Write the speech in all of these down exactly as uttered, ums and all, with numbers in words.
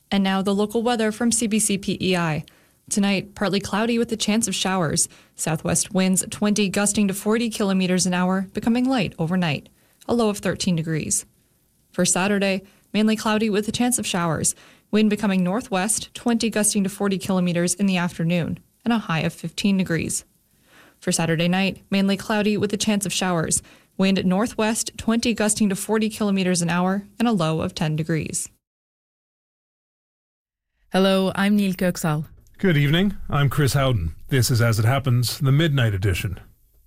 And now the local weather from C B C P E I. Tonight, partly cloudy with a chance of showers. Southwest winds twenty gusting to forty kilometers an hour, becoming light overnight. A low of thirteen degrees. For Saturday, mainly cloudy with a chance of showers. Wind becoming northwest, twenty gusting to forty kilometers in the afternoon, and a high of fifteen degrees. For Saturday night, mainly cloudy with a chance of showers. Wind northwest, twenty gusting to forty kilometers an hour, and a low of ten degrees. Hello, I'm Neil Köksal. Good evening. I'm Chris Howden. This is As It Happens, the Midnight Edition.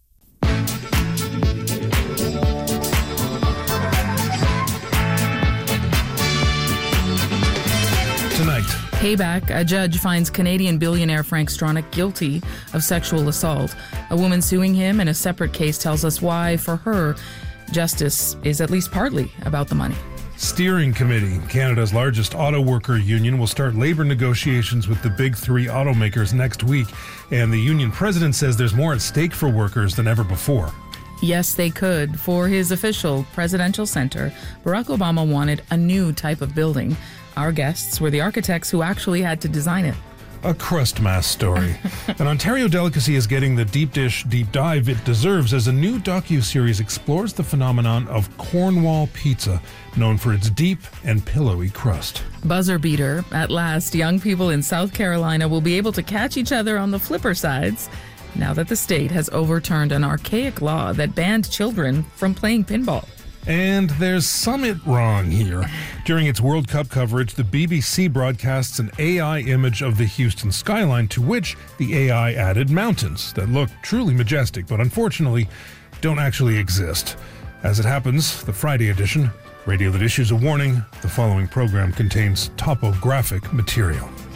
Tonight. Payback. A judge finds Canadian billionaire Frank Stronach guilty of sexual assault. A woman suing him in a separate case tells us why, for her, justice is at least partly about the money. Steering Committee, Canada's largest auto worker union, will start labour negotiations with the big three automakers next week, and the union president says there's more at stake for workers than ever before. Yes, they could. For his official presidential center, Barack Obama wanted a new type of building. Our guests were the architects who actually had to design it. A crust mass story. An Ontario delicacy is getting the deep dish deep dive it deserves as a new docu-series explores the phenomenon of Cornwall pizza, known for its deep and pillowy crust. Buzzer beater. At last, young people in South Carolina will be able to catch each other on the flipper sides now that the state has overturned an archaic law that banned children from playing pinball. And there's something wrong here. During its World Cup coverage, the B B C broadcasts an A I image of the Houston skyline, to which the A I added mountains that look truly majestic, but unfortunately don't actually exist. As It Happens, the Friday edition, radio that issues a warning: the following program contains topographic material.